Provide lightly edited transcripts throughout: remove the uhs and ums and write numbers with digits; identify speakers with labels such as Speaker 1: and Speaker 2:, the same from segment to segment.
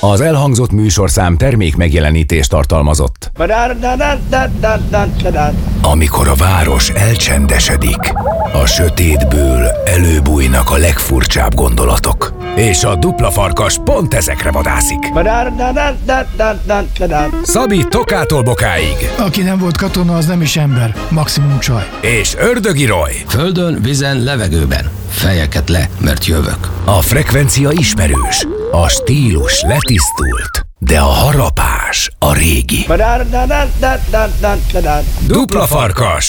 Speaker 1: Az elhangzott műsorszám termék megjelenítést tartalmazott. Amikor a város elcsendesedik, a sötétből előbújnak a legfurcsább gondolatok. És a dupla farkas pont ezekre vadászik. Szabi Tokától Bokáig.
Speaker 2: Aki nem volt katona, az nem is ember, maximum csaj.
Speaker 1: És Ördögi Roy.
Speaker 3: Földön, vízen, levegőben. Fejeket le, mert jövök.
Speaker 1: A frekvencia ismerős, a stílus letisztult, de a harapás a régi. Dupla farkas.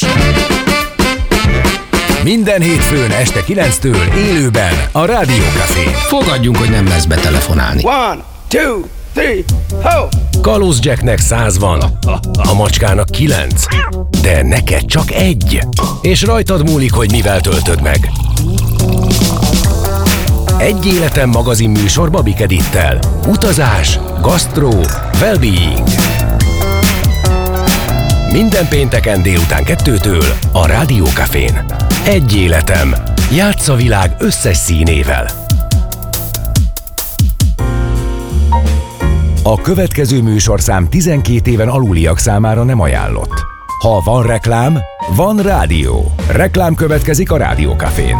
Speaker 1: Minden hétfőn este 9-től élőben a Rádió Cafén.
Speaker 3: Fogadjunk, hogy nem lesz betelefonálni.
Speaker 4: 1, 2, 3, ho!
Speaker 1: Kalóz Jacknek 100 van, a macskának 9, de neked csak 1. És rajtad múlik, hogy mivel töltöd meg. Egy életem magazin műsor Babik Edittel. Utazás, gasztró, well-being. Minden pénteken délután 2-től a Rádió Cafén. Egy életem. Játsz a világ összes színével. A következő műsorszám 12 éven aluliak számára nem ajánlott. Ha van reklám, van rádió. Reklám következik a Rádió Cafén.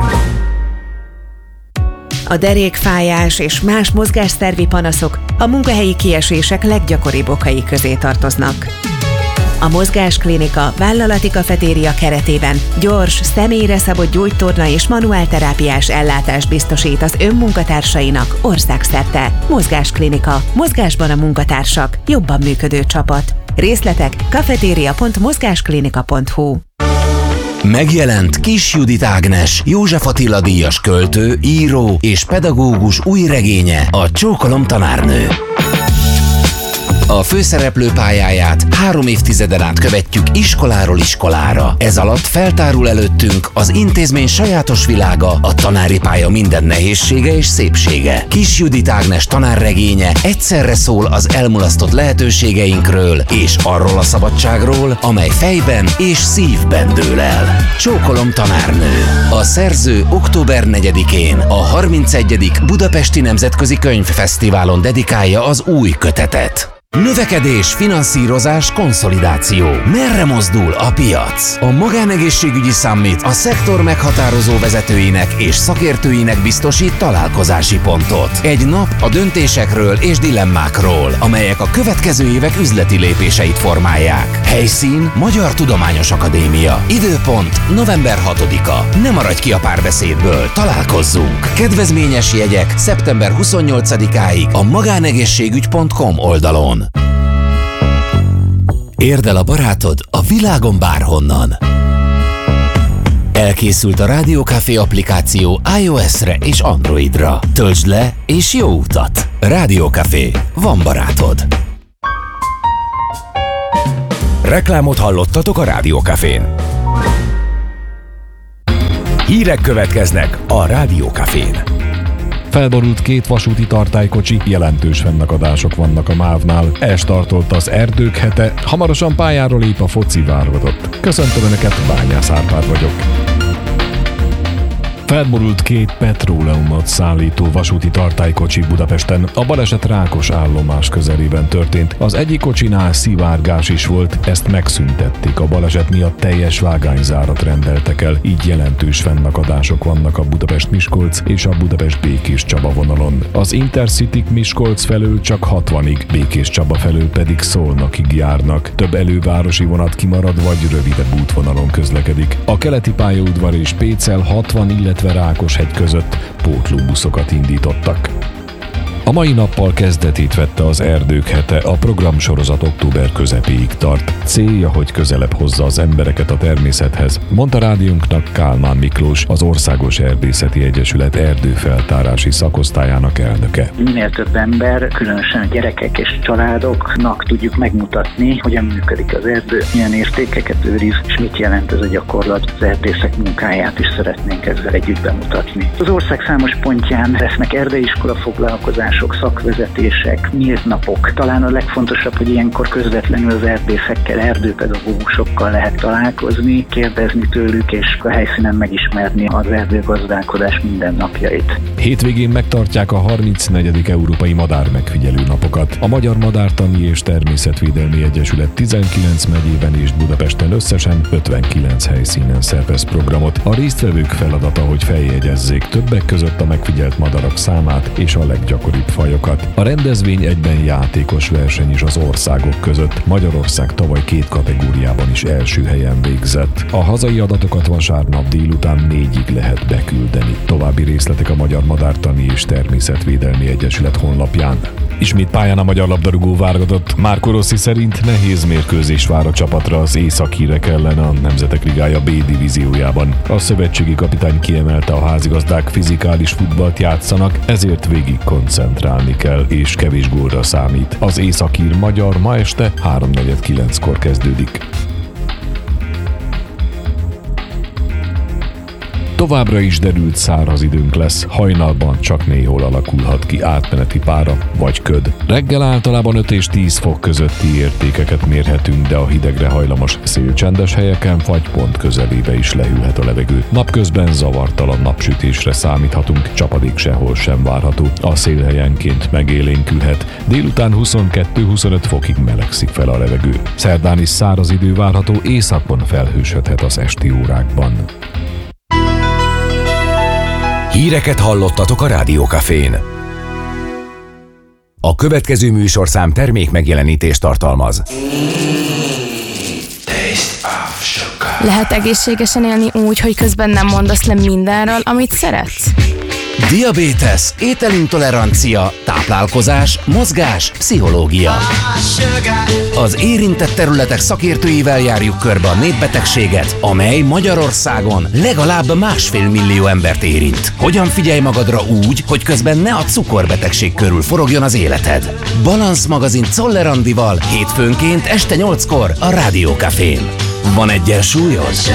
Speaker 5: A derékfájás és más mozgásszervi panaszok a munkahelyi kiesések leggyakoribb okai közé tartoznak. A Mozgásklinika vállalati kafetéria keretében gyors, személyre szabott gyógytorna és manuálterápiás ellátást biztosít az önmunkatársainak országszerte. Mozgásklinika. Mozgásban a munkatársak. Jobban működő csapat. Részletek kafeteria.mozgásklinika.hu.
Speaker 3: Megjelent Kis Judit Ágnes, József Attila díjas költő, író és pedagógus új regénye, a Csókolom tanárnő. A főszereplő pályáját 3 évtizeden át követjük iskoláról iskolára. Ez alatt feltárul előttünk az intézmény sajátos világa, a tanári pálya minden nehézsége és szépsége. Kis Judit Ágnes tanárregénye egyszerre szól az elmulasztott lehetőségeinkről és arról a szabadságról, amely fejben és szívben dől el. Csókolom tanárnő. A szerző október 4-én a 31. Budapesti Nemzetközi Könyvfesztiválon dedikálja az új kötetet. Növekedés, finanszírozás, konszolidáció. Merre mozdul a piac? A Magánegészségügyi Summit a szektor meghatározó vezetőinek és szakértőinek biztosít találkozási pontot. Egy nap a döntésekről és dilemmákról, amelyek a következő évek üzleti lépéseit formálják. Helyszín Magyar Tudományos Akadémia. Időpont november 6-a. Ne maradj ki a párbeszédből, találkozzunk! Kedvezményes jegyek szeptember 28-áig a magánegészségügy.com oldalon. Érd el a barátod a világon bárhonnan. Elkészült a Rádió Café applikáció iOS-re és Androidra. Töltsd le és jó utat! Rádió Café. Van barátod.
Speaker 1: Reklámot hallottatok a Rádió Cafén. Hírek következnek a Rádió Cafén.
Speaker 6: Felborult 2 vasúti tartálykocsi, jelentős fennakadások vannak a MÁV-nál. Elstartolt az Erdők hete, hamarosan pályáról lép a foci válogatott. Köszöntöm Önöket, Bányász Árpád vagyok. Felborult 2 petróleumot szállító vasúti tartálykocsi Budapesten. A baleset Rákos állomás közelében történt. Az egyik kocsinál szivárgás is volt, ezt megszüntették. A baleset miatt teljes vágányzárat rendeltek el, így jelentős fennakadások vannak a Budapest-Miskolc és a Budapest-Békéscsaba vonalon. Az Intercity Miskolc felől csak 60-ig, Békéscsaba felől pedig Szolnokig járnak. Több elővárosi vonat kimarad vagy rövidebb útvonalon közlekedik. A keleti pályaudvar és Pécel 60, illetve Rákoshegy között pótlóbuszokat indítottak. A mai nappal kezdetét vette az Erdők hete, a programsorozat október közepéig tart. Célja, hogy közelebb hozza az embereket a természethez, mondta rádiónknak Kálmán Miklós, az Országos Erdészeti Egyesület erdőfeltárási szakosztályának elnöke.
Speaker 7: Minél több ember, különösen a gyerekek és családoknak tudjuk megmutatni, hogyan működik az erdő, milyen értékeket őriz, és mit jelent ez a gyakorlat. Az erdészek munkáját is szeretnénk ezzel együtt bemutatni. Az ország számos pontján lesznek erdeiskola foglalkozások, oktatások, szakvezetések, nyílt napok. Talán a legfontosabb, hogy ilyenkor közvetlenül az erdészekkel, erdőpedagógusokkal lehet találkozni, kérdezni tőlük, és a helyszínen megismerni az erdőgazdálkodás mindennapjait.
Speaker 6: Hétvégén megtartják a 34. Európai Madár Megfigyelő Napokat. A Magyar Madártani és Természetvédelmi Egyesület 19 megyében és Budapesten összesen 59 helyszínen szervez programot. A résztvevők feladata, hogy feljegyezzék többek között a megfigyelt madarak számát és a leggyakoribb fajokat. A rendezvény egyben játékos verseny is az országok között. Magyarország tavaly 2 kategóriában is első helyen végzett. A hazai adatokat vasárnap délután 4-ig lehet beküldeni. További részletek a Magyar Madártani és Természetvédelmi Egyesület honlapján. Ismét pályán a magyar labdarúgó válogatott. Marco Rossi szerint nehéz mérkőzés vár a csapatra az északírek ellen a Nemzetek Ligája B divíziójában. A szövetségi kapitány kiemelte, a házigazdák fizikális futballt játszanak, ezért végig koncentrálni kell, és kevés gólra számít. Az északír magyar ma este 3:49-kor kezdődik. Továbbra is derült száraz időnk lesz, hajnalban csak néhol alakulhat ki átmeneti pára vagy köd. Reggel általában 5 és 10 fok közötti értékeket mérhetünk, de a hidegre hajlamos szélcsendes helyeken fagypont közelébe is lehűlhet a levegő. Napközben zavartalan napsütésre számíthatunk, csapadék sehol sem várható. A szél helyenként megélénkülhet, délután 22-25 fokig melegszik fel a levegő. Szerdán is száraz idő várható, északon felhősödhet az esti órákban.
Speaker 1: Híreket hallottatok a Rádiókafén. A következő műsorszám termék megjelenítést tartalmaz.
Speaker 8: Lehet egészségesen élni úgy, hogy közben nem mondasz le mindenről, amit szeretsz?
Speaker 3: Diabétesz, ételintolerancia, táplálkozás, mozgás, pszichológia. Az érintett területek szakértőivel járjuk körbe a népbetegséget, amely Magyarországon legalább 1,5 millió embert érint. Hogyan figyelj magadra úgy, hogy közben ne a cukorbetegség körül forogjon az életed? Balansz magazin Czoller Andival hétfőnként este 8-kor a Rádiókafén. Van egyensúlyod?